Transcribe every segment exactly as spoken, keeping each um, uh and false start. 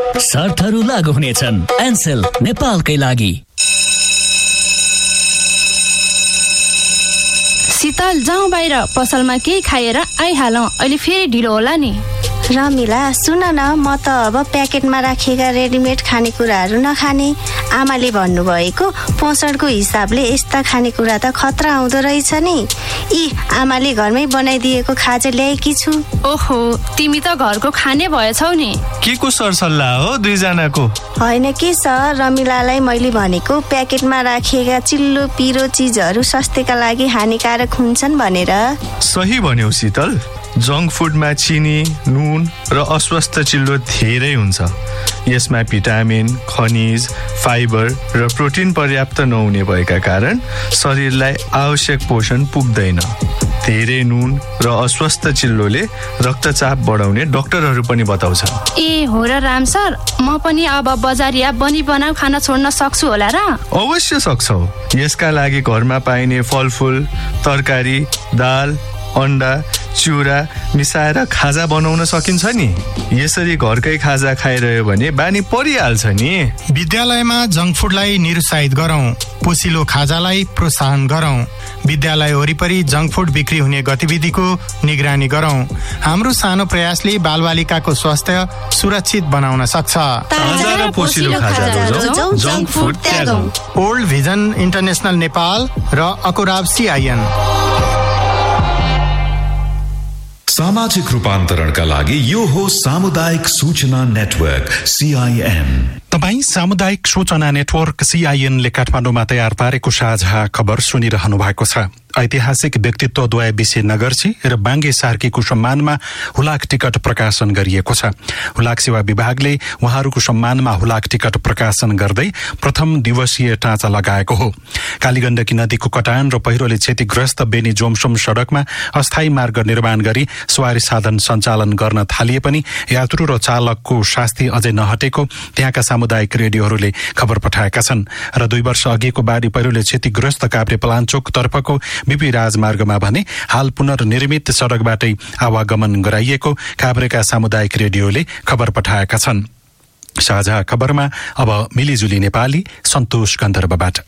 शर्तहरू लागू हुनेछन्। एनसेल नेपालकै लागि। शीतल जाउँ बाहिर, पसलमा केही खाएर आइहालौँ, अहिले फेरि ढिलो होला नि। रमिला सुन न, म त अब प्याकेटमा राखेका रेडिमेड खानेकुराहरू नखाने। आमाले भन्नुभएको पोषणको हिसाबले यस्ता खानेकुरा त खतरा आउँदो रहेछ नि। यी आमाले घरमै बनाइदिएको खाजा ल्याएकी छु। ओहो, तिमी त घरको खाने भएछौ नि। के को सरसल्लाह हो दुईजनाको? होइन के सर, रमिलालाई मैले भनेको प्याकेटमा राखिएका चिल्लो पिरो चिजहरू स्वास्थ्यका लागि हानिकारक हुन्छन् भनेर। सही भन्यौ शीतल। जङ्क फुडमा चिनी, नुन र अस्वस्थ चिल्लो धेरै हुन्छ। यसमा भिटामिन, खनिज, फाइबर र प्रोटिन पर्याप्त नहुने भएका कारण शरीरलाई आवश्यक पोषण पुग्दैन। धेरै नुन र अस्वस्थ चिल्लोले रक्तचाप बढाउने डाक्टरहरू पनि बताउँछन्। ए हो र राम सर, म पनि अब बजारिया बनी बनाऊ खाना छोड्न सक्छु होला र? अवश्य सक्छौ। यसका लागि घरमा पाइने फलफुल, तरकारी, दाल, अन्डा, चिउरा मिसाएर खाजा बनाउन सकिन्छ नि। यसरी घरकै खाजा खाइरह्यो भने बानी परिहाल्छ नि। विद्यालयमा जङ्क फुडलाई निरुत्साहित गरौँ, पोसिलो खाजालाई प्रोत्साहन गरौँ। विद्यालय वरिपरि जङ्क फुड बिक्री हुने गतिविधिको निगरानी गरौँ। हाम्रो सानो प्रयासले बालबालिकाको स्वास्थ्य सुरक्षित बनाउन सक्छ। ताजा र पोसिलो खाजा रोजौँ, junk food त्यागौँ। Old vision international Nepal र अकुराब सिआइएन। सामाजिक रूपान्तरणका लागि यो हो सामुदायिक सूचना नेटवर्क सीआईएन। तपाईँ सामुदायिक सूचना नेटवर्क सीआईएनले काठमाडौँमा तयार पारेको साझा खबर सुनिरहनु भएको छ। ऐतिहासिक व्यक्तित्वद्वय विशे नगर्छी र बाङ्गे सार्कीको सम्मानमा हुलाक टिकट प्रकाशन गरिएको छ। हुलाक सेवा विभागले उहाँहरूको सम्मानमा हुलाक टिकट प्रकाशन गर्दै प्रथम दिवसीय टाँचा लगाएको हो। कालीगण्डकी नदीको कटान र पहिरोले क्षतिग्रस्त बेनी जोमसोम सड़कमा अस्थायी मार्ग निर्माण गरी सवारी साधन सञ्चालन गर्न थालिए पनि यात्रु र चालकको शास्ति अझै नहटेको त्यहाँका सामुदायिक रेडियोहरूले खबर पठाएका छन्। र दुई वर्ष अघिको बाढी पहिरोले क्षतिग्रस्त काभ्रे पलाञ्चोक तर्फको बीपी राजमार्गमा भने हाल पुनर्निर्मित सड़कबाटै आवागमन गराइएको काभ्रेका सामुदायिक रेडियोले खबर पठाएका छन्। साझा खबरमा अब मिलिजुली नेपाली सन्तोष गन्धर्वबाट।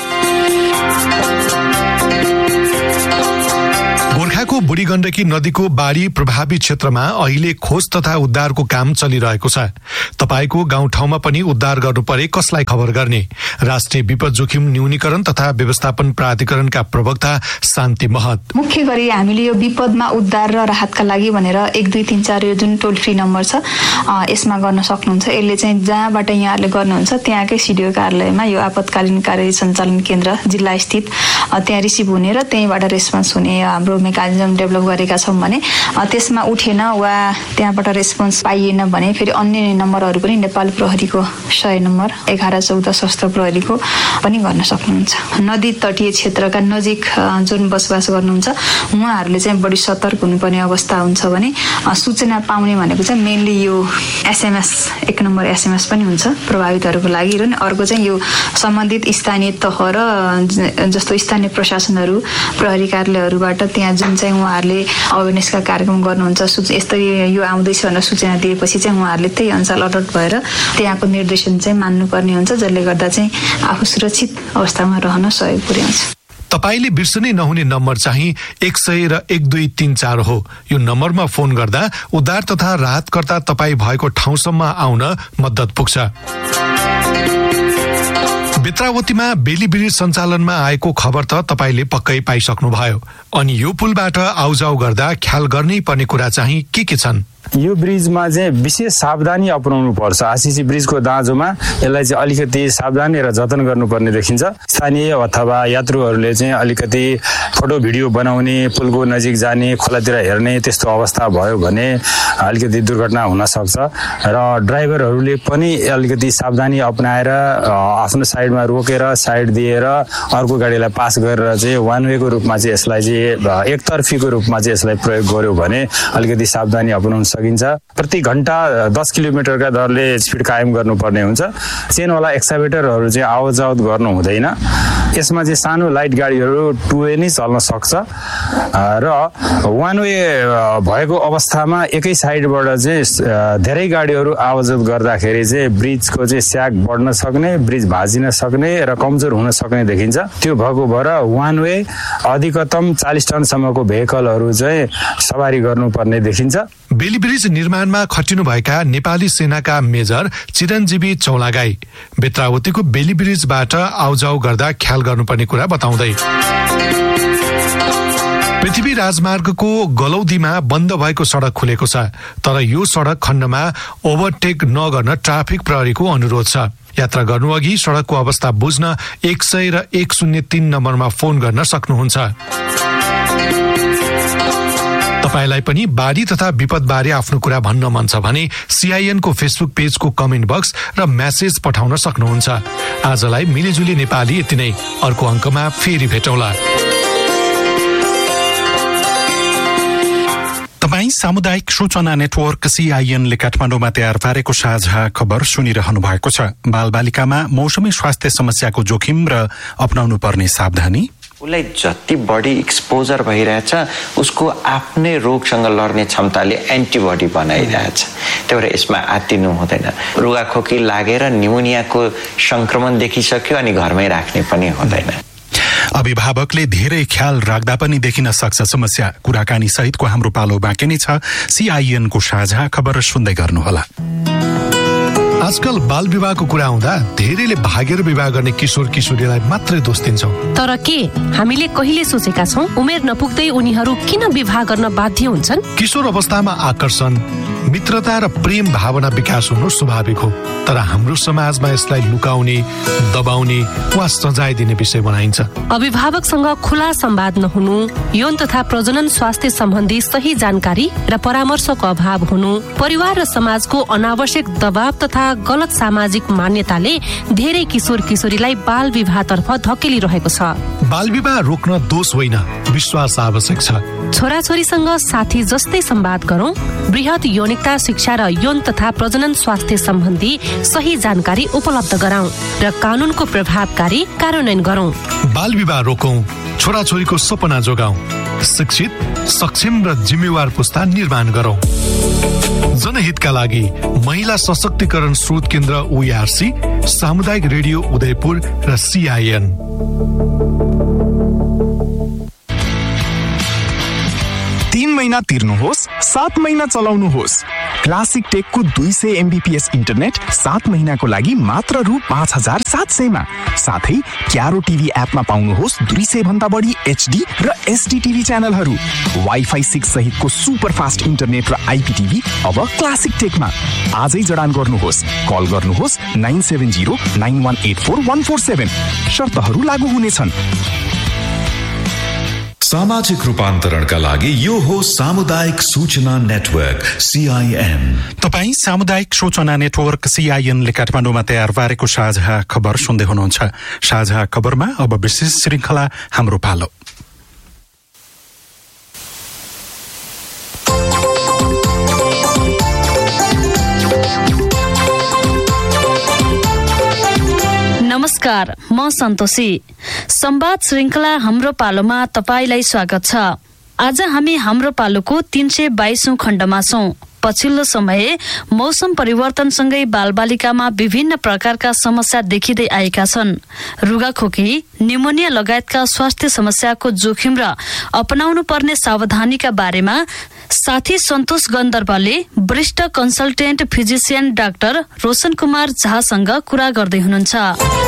गोर्खाको बुढी गण्डकी नदीको बाढी प्रभावित क्षेत्रमा अहिले खोज तथा उद्धारको काम चलिरहेको छ। तपाईको गाउँठाउँमा पनि उद्धार गर्नु परे कसलाई खबर गर्ने? राष्ट्रिय विपद जोखिम न्यूनीकरण तथा व्यवस्थापन प्राधिकरणका प्रवक्ता शान्ति महत। मुख्य गरी हामीले यो विपदमा उद्धार र राहतका लागि भनेर एक दुई तीन चार यो जुन टोल फ्री नम्बर छ यसमा गर्न सक्नुहुन्छ। यसले चाहिँ जहाँबाट यहाँहरूले गर्नुहुन्छ त्यहाँकै सिडिओ कार्यालयमा यो आपतकालीन कार्य सञ्चालन केन्द्र जिल्ला स्थित त्यहाँ रिसिभ हुने र त्यहीँबाट रेस्पोन्स हुने हाम्रो मेकानिजम डेभलप गरेका छौँ भने त्यसमा उठेन वा त्यहाँबाट रेस्पोन्स पाइएन भने फेरि अन्य नम्बरहरू पनि नेपाल प्रहरीको सय नम्बर एघार चौध सशस्त्र प्रहरीको पनि गर्न सक्नुहुन्छ। नदी तटीय क्षेत्रका नजिक जुन बसोबास गर्नुहुन्छ उहाँहरूले चाहिँ बढी सतर्क हुनुपर्ने अवस्था हुन्छ भने सूचना पाउने भनेको चाहिँ मेनली यो एसएमएस एक नम्बर एसएमएस पनि हुन्छ प्रभावितहरूको लागि। र अर्को चाहिँ यो सम्बन्धित स्थानीय तह र जस्तो स्थानीय प्रशासनहरू प्रहरी कार्यालयहरूबाट त्यहाँ जुन चाहिँ उहाँहरूले अवेरनेसका कार्यक्रम गर्नुहुन्छ यस्तै यो आउँदैछ भनेर सूचना दिएपछि चाहिँ उहाँहरूले त्यही अनुसार अलर्ट भएर त्यहाँको निर्देशन चाहिँ मान्नुपर्ने हुन्छ, जसले गर्दा चाहिँ आफू सुरक्षित अवस्थामा रहन सहयोग पुर्याउँछ। तपाईले बिर्सनै नहुने नम्बर चाहिँ एक सय र एक दुई तीन चार हो। यो नम्बरमा फोन गर्दा उद्धार तथा राहतकर्ता तपाईँ भएको ठाउँसम्म आउन मद्दत पुग्छ। बेत्रावतीमा बेली ब्रिज सञ्चालनमा आएको खबर त तपाईले पक्कै पाइसक्नु भयो। अनि यो पुलबाट आउजाउ गर्दा ख्याल गर्नै पर्ने कुरा चाहिँ के के छन्? यो ब्रिजमा चाहिँ विशेष सावधानी अपनाउनु पर्छ। आशिषी ब्रिजको दाँजोमा यसलाई चाहिँ अलिकति सावधानी र जतन गर्नुपर्ने देखिन्छ। स्थानीय अथवा यात्रुहरूले चाहिँ अलिकति फोटो भिडियो बनाउने, पुलको नजिक जाने, खोलातिर हेर्ने त्यस्तो अवस्था भयो भने अलिकति दुर्घटना हुन सक्छ। र ड्राइभरहरूले पनि अलिकति सावधानी अपनाएर आफ्नो साइडमा रोकेर साइड दिएर अर्को गाडीलाई पास गरेर चाहिँ वान वेको रूपमा चाहिँ यसलाई चाहिँ एकतर्फीको रूपमा चाहिँ यसलाई प्रयोग गर्यो भने अलिकति सावधानी अपनाउन सकिन्छ। प्रति घण्टा दस किलोमिटरका दरले स्पिड कायम गर्नुपर्ने हुन्छ। चेनवाला एक्साभेटरहरू चाहिँ आवत जावत गर्नु हुँदैन। यसमा चाहिँ सानो लाइट गाडीहरू टु वे नै चल्न सक्छ र वान वे भएको अवस्थामा एकै साइडबाट चाहिँ धेरै गाडीहरू आवाजत गर्दाखेरि चाहिँ ब्रिजको चाहिँ स्याग बढ्न सक्ने, ब्रिज भाजिन सक्ने र कमजोर हुन सक्ने देखिन्छ। त्यो भएको भएर वान वे अधिकतम चालिस टनसम्मको भेहिकलहरू चाहिँ सवारी गर्नुपर्ने देखिन्छ। बेली ब्रिज निर्माणमा खटिनुभएका नेपाली सेनाका मेजर चिरञ्जीवी चौलागाई बेत्रावतीको बेली ब्रिजबाट आउजाउ गर्दा ख्याल गर्नुपर्ने कुरा बताउँदै पृथ्वी राजमार्गको गलौदीमा बन्द भएको सडक खुलेको छ, तर यो सडक खण्डमा ओभरटेक नगर्न ट्राफिक प्रहरीको अनुरोध छ। यात्रा गर्नु अघि सडकको अवस्था बुझ्न एक सय र एक शून्य तीन नम्बरमा फोन गर्न सक्नुहुन्छ। तपाईलाई पनि बाढी तथा विपदबारे आफ्नो कुरा भन्न मन छ भने सीआईएन को फेसबुक पेजको कमेन्ट बक्स र मेसेज पठाउन सक्नुहुन्छ। आजलाई मिलिजुली नेपाली यति नै, अर्को अङ्कमा फेरि भेटौँला। तपाईँ सामुदायिक सूचना नेटवर्क सीआईएनले काठमाडौँमा तयार पारेको साझा खबर सुनिरहनु भएको छ। बालबालिकामा मौसमी स्वास्थ्य समस्याको जोखिम र अपनाउनु पर्ने सावधानी, उसलाई जति बढी एक्सपोजर भइरहेछ उसको आफ्नै रोगसँग लड्ने क्षमताले एन्टिबडी बनाइरहेछ। त्यही भएर यसमा आत्तिनु हुँदैन। रुगाखोकी लागेर न्युमोनियाको संक्रमण देखिसक्यो अनि घरमै राख्ने पनि हुँदैन। अभिभावकले धेरै ख्याल राख्दा पनि देखिन सक्छ समस्या। कुराकानी सहितको हाम्रो पालो बाँकी नै छ। सीआईएनको साझा खबर सुन्दै गर्नुहोला। आजकल बाल विवाहको कुरा आउँदा धेरैले भागेर विवाह गर्ने किशोर किशोरीलाई मात्रै दोष दिन्छौं। तर के हामीले कहिले सोचेका छौं उमेर नपुग्दै उनीहरू किन विवाह गर्न बाध्य हुन्छन्? किशोर अवस्थामा आकर्षण, मित्रता र प्रेम भावना विकास हुनु स्वाभाविक हो, तर हाम्रो समाजमा यसलाई लुकाउने, दबाउने वा सजाय दिने विषय बनाइन्छ। अभिभावकसँग खुला संवाद नहुनु, यौन तथा प्रजनन स्वास्थ्य सम्बन्धी सही जानकारी र परामर्शको अभाव हुनु, परिवार र समाजको अनावश्यक दबाव तथा गलत सामाजिक मान्यताले धेरै किशोर किशोरीलाई बाल विवाहतर्फ धकेलिरहेको छ। बाल विवाह रोक्न दोष होइन, विश्वास आवश्यक छ। छोराछोरीसँग साथी जस्तै संवाद गरौं, बृहत यौनिकता शिक्षा र यौन तथा प्रजनन स्वास्थ्य सम्बन्धी सही जानकारी उपलब्ध गराउँ र कानूनको प्रभावकारी कार्यान्वयन गरौं। बाल विवाह रोकौं, छोराछोरीको सपना जोगाउँ, शिक्षित, सक्षम र जिम्मेवार पुस्ता निर्माण गरौं। जनहितका लागि महिला सशक्तिकरण स्रोत केन्द्र ओआरसी, सामुदायिक रेडियो उदयपुर र सीआईएन। तीन महिना तिर्नुहोस्, सात महिना चलाउनुहोस्। क्लासिक टेकको दुई सय एमबीपीएस इन्टरनेट सात महिनाको लागि मात्र रु पाँच हजार सात सयमा। साथै क्यारो टिभी एपमा पाउनुहोस् दुई सय भन्दा बढी एचडी र एसडी टिभी च्यानलहरू। वाइफाई सिक्स सहितको सुपर फास्ट इन्टरनेट र आइपीटिभी अब क्लासिक टेकमा। आजै जडान गर्नुहोस्, कल गर्नुहोस् nine seven zero nine one eight four one four seven. शर्तहरू लागू हुनेछन्। सामाजिक रूपान्तरणका लागि यो हो सामुदायिक सूचना नेटवर्क सीआईएन। तपाईँ सामुदायिक सूचना नेटवर्क सीआईएनले काठमाडौँमा तयार पारेको साझा खबर सुन्दै हुनुहुन्छ। साझा खबरमा अब विशेष श्रृंखला हाम्रो पालो। नमस्कार, म सन्तोषी। संवाद श्रृंखला हाम्रो पालोमा तपाईलाई स्वागत छ। आज हामी हाम्रो पालोको तीन सय बाइसौं खण्डमा छौं। पछिल्लो समय मौसम परिवर्तनसँगै बालबालिकामा विभिन्न प्रकारका समस्या देखिँदै आएका छन्। रुगाखोकी, न्युमोनिया लगायतका स्वास्थ्य समस्याको जोखिम र अपनाउनु पर्ने सावधानीका बारेमा साथी सन्तोष गन्धर्वले वरिष्ठ consultant physician doctor Roshan Kumar झासँग कुरा गर्दै हुनुहुन्छ।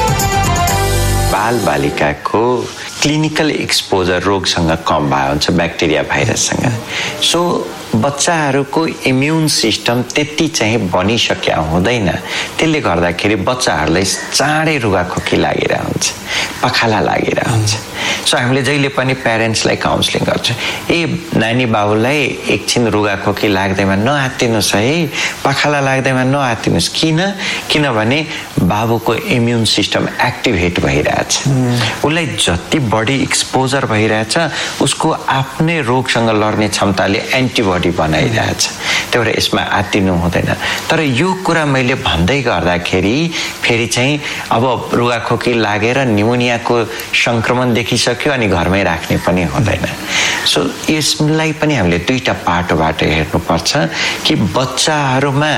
बाल बालिकाको क्लिनिकल एक्सपोजर रोगसँग कम भयो हुन्छ, ब्याक्टेरिया भाइरससँग। सो बच्चाहरूको इम्युन सिस्टम त्यति चाहिँ बनिसक्या हुँदैन। त्यसले गर्दाखेरि बच्चाहरूलाई चाँडै रुगाखोकी लागिरहेको हुन्छ, पखाला लागिरहेको हुन्छ। सो हामीले जहिले पनि प्यारेन्ट्सलाई काउन्सिलिङ गर्छौँ, ए नानी बाबुलाई एकछिन रुगाखोकी लाग्दैमा नआत्तिनुहोस् है, पखाला लाग्दैमा नआत्तिनुहोस्। किन? किनभने बाबुको इम्युन सिस्टम एक्टिभेट भइरहेछ। उसलाई जति बढी एक्सपोजर भइरहेछ उसको आफ्नै रोगसँग लड्ने क्षमताले एन्टिबडी बडी बनाइरहेछ, त्यही भएर यसमा आत्तिनु हुँदैन। तर यो कुरा मैले भन्दै गर्दाखेरि फेरि चाहिँ अब रुगाखोकी लागेर न्युमोनियाको संक्रमण देखिसक्यो अनि घरमै राख्ने पनि हुँदैन। सो यसलाई पनि हामीले दुईटा पाटोबाट हेर्नुपर्छ कि बच्चाहरूमा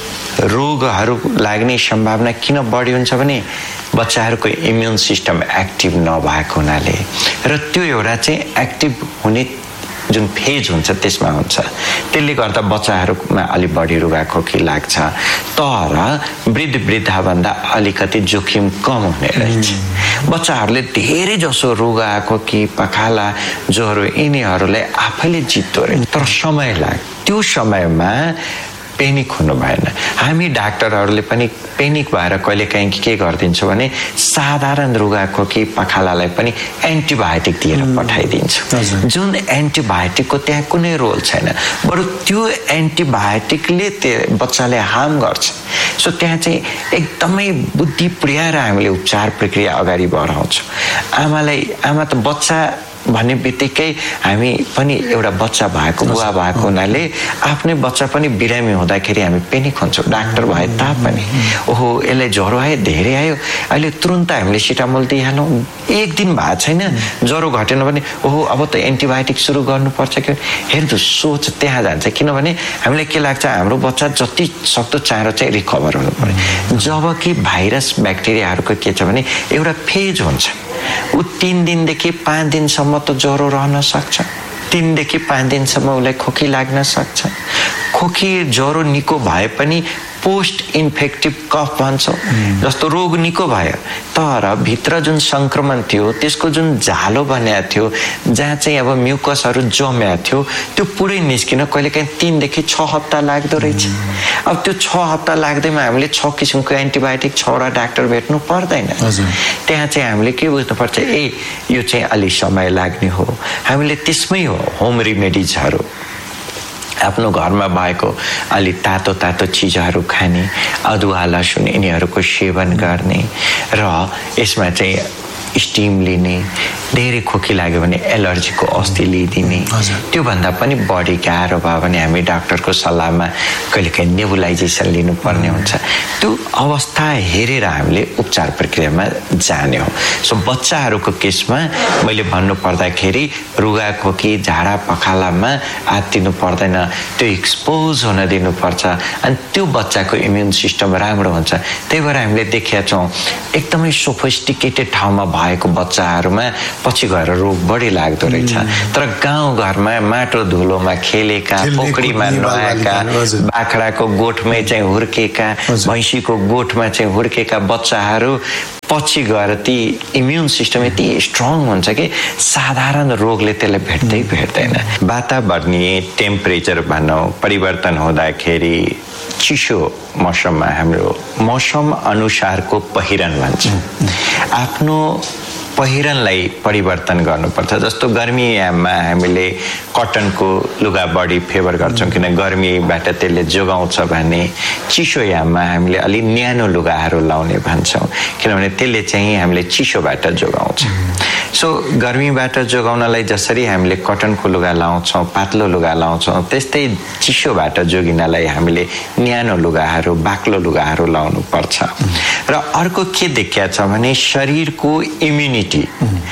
रोगहरू लाग्ने सम्भावना किन बढी हुन्छ भने बच्चाहरूको इम्युन सिस्टम एक्टिभ नभएको हुनाले, र त्यो एउटा चाहिँ एक्टिभ हुने जुन फेज हुन्छ त्यसमा हुन्छ, त्यसले गर्दा बच्चाहरूमा अलि बढी रुगाखोकी लाग्छ। तर वृद्ध वृद्धाभन्दा अलिकति जोखिम कम हुने रहेछ। बच्चाहरूले धेरै जसो रुगाखोकी पखाला ज्वरो यिनीहरूलाई आफैले जित्दो रहेछ, तर समय लाग्छ। त्यो समयमा पेनिक हुनु भएन। हामी डाक्टरहरूले पनि पेनिक भएर कहिलेकाहीँ के गरिदिन्छौँ भने साधारण रुगाखोकी पखालालाई पनि एन्टिबायोटिक दिएर पठाइदिन्छौँ, जुन एन्टिबायोटिकको त्यहाँ कुनै रोल छैन, बरु त्यो एन्टिबायोटिकले त्यो बच्चाले हार्म गर्छ। सो त्यहाँ चाहिँ एकदमै बुद्धि पुर्याएर हामीले उपचार प्रक्रिया अगाडि बढाउँछौँ। आमालाई आमा त बच्चा भन्ने बित्तिकै हामी पनि एउटा बच्चा भएको बुवा भएको हुनाले आफ्नै बच्चा पनि बिरामी हुँदाखेरि हामी पेनिक हुन्छौँ। डाक्टर भए तापनि ओहो यसलाई ज्वरो आयो, धेरै आयो, अहिले तुरुन्त हामीले सिटामोल दिइहालौँ, एक दिन भएको छैन ज्वरो घटेन भने ओहो अब त एन्टिबायोटिक सुरु गर्नुपर्छ कि। हेर्नु सोच त्यहाँ जान्छ, किनभने हामीलाई के लाग्छ हाम्रो बच्चा जति सक्दो चाँडो चाहिँ रिकभर हुनु पर्यो। जबकि भाइरस ब्याक्टेरियाहरूको के छ भने एउटा फेज हुन्छ, ऊ तीन दिनदेखि पाँच दिनसम्म त ज्वरो रहन सक्छ, तीनदेखि पाँच दिनसम्म उसलाई खोकी लाग्न सक्छ। खोकी ज्वरो निको भए पनि पोस्ट इन्फेक्टिभ कफ भन्छौँ, जस्तो रोग निको भयो तर भित्र जुन संक्रमण थियो त्यसको जुन झालो बनिएको थियो जहाँ चाहिँ अब म्युकसहरू जम्या थियो त्यो पुरै निस्किन कहिलेकाहीँ तीनदेखि छ हप्ता लाग्दो रहेछ। अब त्यो छ हप्ता लाग्दैमा हामीले छ किसिमको एन्टिबायोटिक छवटा डाक्टर भेट्नु पर्दैन। त्यहाँ चाहिँ हामीले के बुझ्नुपर्छ, ए यो चाहिँ अलि समय लाग्ने हो। हामीले त्यसमै हो होम रेमेडिजहरू आफ्नो घरमा भएको अलि तातो तातो चिजहरू खाने, अदुवा लसुन यिनीहरूको सेवन गर्ने र यसमा चाहिँ स्टिम लिने, धेरै खोकी लाग्यो भने एलर्जीको औषधि लिइदिने। त्योभन्दा पनि बढी गाह्रो भयो भने हामी डाक्टरको सल्लाहमा कहिलेकाहीँ नेबुलाइजेसन लिनुपर्ने हुन्छ। त्यो अवस्था हेरेर हामीले उपचार प्रक्रियामा जाने हो। सो बच्चाहरूको केसमा मैले भन्नु पर्दाखेरि रुगाखोकी झाडा पखालामा आत्तिनु पर्दैन, त्यो एक्सपोज हुन दिनुपर्छ अनि त्यो बच्चाको इम्युन सिस्टम राम्रो हुन्छ। त्यही भएर हामीले देखेका छौँ एकदमै सोफिस्टिकेटेड ठाउँमा भएको बच्चाहरूमा पछि गएर रोग बढी लाग्दो रहेछ। तर गाउँ घरमा माटो धुलोमा खेलेका, पोखरीमा नुहाएका, बाख्राको गोठमै चाहिँ हुर्केका, भैँसीको गोठमा चाहिँ हुर्केका बच्चाहरू पछि गएर ती इम्युन सिस्टम यति स्ट्रङ हुन्छ कि साधारण रोगले त्यसलाई भेट्दै भेट्दैन। वातावरणीय टेम्परेचर भनौँ परिवर्तन हुँदाखेरि चिसो मौसममा हाम्रो मौसम अनुसारको पहिरन भन्छ, आफ्नो पहिरनलाई परिवर्तन गर्नुपर्छ। जस्तो गर्मीयाममा हामीले कटनको लुगा बढी फेभर गर्छौँ किन गर्मीबाट त्यसले जोगाउँछ भने, चिसोयाममा हामीले अलि न्यानो लुगाहरू लाउने भन्छौँ किनभने त्यसले चाहिँ हामीले चिसोबाट जोगाउँछ। सो गर्मीबाट जोगाउनलाई जसरी हामीले कटनको लुगा लाउँछौँ, पातलो लुगा लाउँछौँ, त्यस्तै चिसोबाट जोगिनलाई हामीले न्यानो लुगाहरू, बाक्लो लुगाहरू लाउनु पर्छ। र अर्को के देखिया छ भने शरीरको इम्युनिटी,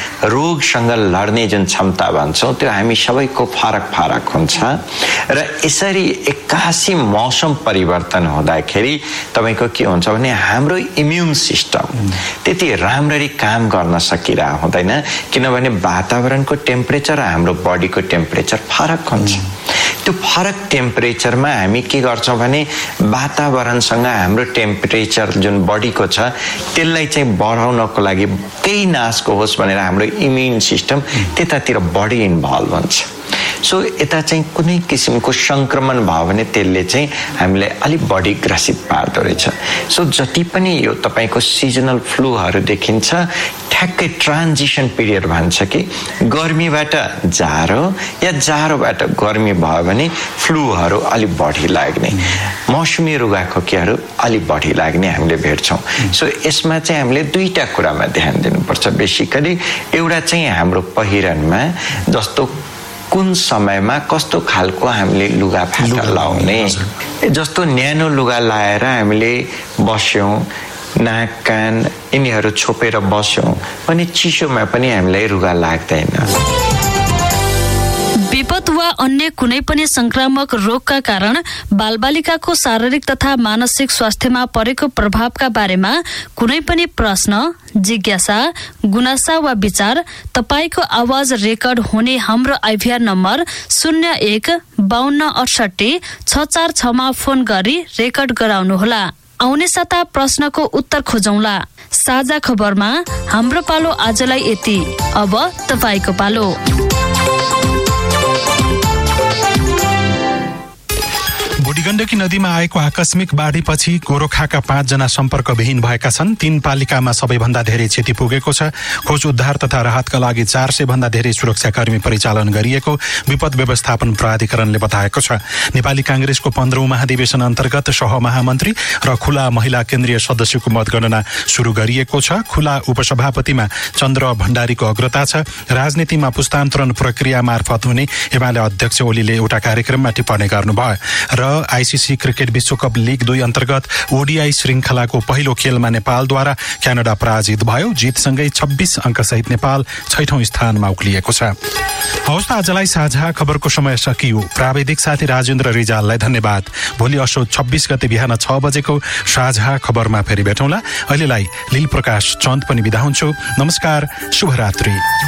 रोगसँग लड्ने जुन क्षमता भन्छौँ त्यो हामी सबैको फरक फरक हुन्छ। र यसरी एक्कासी मौसम परिवर्तन हुँदाखेरि तपाईँको के हुन्छ भने हाम्रो इम्युन सिस्टम त्यति राम्ररी काम गर्न सकिरह हुँदैन किनभने वातावरणको टेम्परेचर र हाम्रो बडीको टेम्परेचर फरक हुन्छ। त्यो फरक टेम्परेचरमा हामी के गर्छौँ भने वातावरणसँग हाम्रो टेम्परेचर जुन बडीको छ त्यसलाई चाहिँ बढाउनको लागि केही नाशको होस् भनेर हाम्रो इम्युन सिस्टम त्यतातिर बढी इन्भल्भ हुन्छ। सो यता चाहिँ कुनै किसिमको संक्रमण भयो भने त्यसले चाहिँ हामीलाई अलिक बढी ग्रसित पार्दो रहेछ। सो जति पनि यो तपाईँको सिजनल फ्लूहरू देखिन्छ ठ्याक्कै ट्रान्जिसन पिरियड भन्छ कि गर्मीबाट जाडो या जाडोबाट गर्मी भयो भने फ्लूहरू अलिक बढी लाग्ने, मौसमी रुगाखोकीहरू अलिक बढी लाग्ने हामीले भेट्छौँ। सो यसमा चाहिँ हामीले दुईटा कुरामा ध्यान दिनुपर्छ बेसिकली। एउटा चाहिँ हाम्रो पहिरनमा, जस्तो कुन समयमा कस्तो खालको हामीले लुगा फाटा लाउने, जस्तो न्यानो लुगा लाएर हामीले बस्यौं, नाक कान यिनीहरू छोपेर बस्यौं भने चिसोमा पनि हामीलाई रुगा लाग्दैन। विपद वा अन्य कुनै पनि संक्रामक रोगका कारण बालबालिकाको शारीरिक तथा मानसिक स्वास्थ्यमा परेको प्रभावका बारेमा कुनै पनि प्रश्न, जिज्ञासा, गुनासा वा विचार तपाईको आवाज रेकर्ड हुने हाम्रो आइभीआर नम्बर शून्य एक बाहन्न अठसट्ठी छ चार छमा फोन गरी रेकर्ड गराउनुहोला। आउने साता प्रश्नको उत्तर खोजौंला। साझा खबरमा हाम्रो पालो आजलाई यति। अब तपाईको पालो। बुढीगण्डकी नदीमा आएको आकस्मिक बाढीपछि गोरखाका पाँचजना सम्पर्कविहीन भएका छन्। तीन पालिकामा सबैभन्दा धेरै क्षति पुगेको छ। खोज उद्धार तथा राहतका लागि चार सय भन्दा धेरै सुरक्षाकर्मी परिचालन गरिएको विपद व्यवस्थापन प्राधिकरणले बताएको छ। नेपाली कांग्रेसको पन्ध्रौं महाधिवेशन अन्तर्गत सहमहामन्त्री र खुला महिला केन्द्रीय सदस्यको मतगणना शुरू गरिएको छ। खुला उपसभापतिमा चन्द्र भण्डारीको अग्रता छ। राजनीतिमा पुस्तान्तरण प्रक्रिया मार्फत हुने एमाले अध्यक्ष ओलीले एउटा कार्यक्रममा टिप्पणी गर्नुभयो र आईसीसी क्रिकेट विश्वकप लीग दुई अन्तर्गत ओडीआई श्रृंखलाको पहिलो खेलमा नेपालद्वारा क्यानाडा पराजित भयो। जितसँगै छब्बीस अङ्कसहित नेपाल छैठौं स्थानमा उक्लिएको छ। हवस्, आजलाई साझा खबरको समय सकियो। प्राविधिक साथी राजेन्द्र रिजाललाई धन्यवाद। भोलि असोज छब्बीस गते बिहान छ बजेको साझा खबरमा फेरि भेटौँला। अहिलेलाई लील प्रकाश चन्द पनि बिदा हुन्छु। नमस्कार, शुभरात्रि।